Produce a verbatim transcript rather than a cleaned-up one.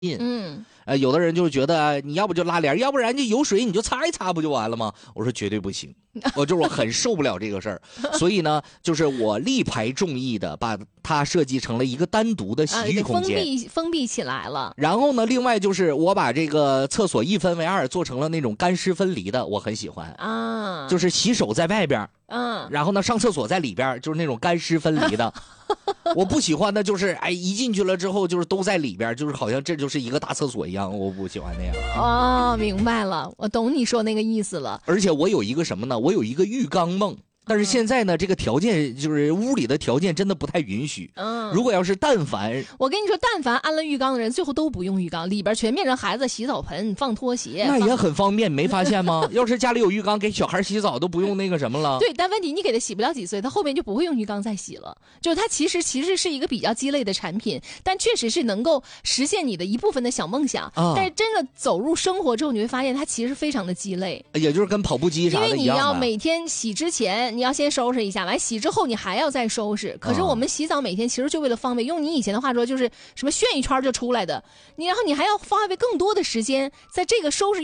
嗯， 呃，有的人就觉得你要不就拉帘，要不然就有水你就擦一擦不就完了吗？我说绝对不行，我就是我很受不了这个事儿，所以呢，就是我力排众议的把它设计成了一个单独的洗浴空间， 啊、封闭封闭起来了。 然后呢，另外就是我把这个厕所一分为二，做成了那种干湿分离的，我很喜欢啊， 就是洗手在外边， 嗯， 然后呢上厕所在里边，就是那种干湿分离的。我不喜欢的就是哎，一进去了之后就是都在里边，就是好像这就是一个大厕所一样，我不喜欢那样。 哦，明白了，我懂你说那个意思了。 而且我有一个什么呢？我有一个浴缸梦。但是现在呢，这个条件就是屋里的条件真的不太允许。 嗯， 如果要是但凡我跟你说，但凡安了浴缸的人，最后都不用浴缸，里边全变成孩子洗澡盆、放拖鞋， 那也很方便，没发现吗？要是家里有浴缸，给小孩洗澡都不用那个什么了。 对，但问题你给他洗不了几岁，他后面就不会用浴缸再洗了。就是它其实其实是一个比较鸡肋的产品，但确实是能够实现你的一部分的小梦想。啊、但是真的走入生活之后，你会发现它其实非常的鸡肋， 也就是跟跑步机啥的一样。 因为你要每天洗之前，你要先收拾一下。完洗之后你还要再收拾，可是我们洗澡每天其实就为了方便，用你以前的话说就是什么旋一圈就出来的，你然后你还要花费更多的时间在这个收拾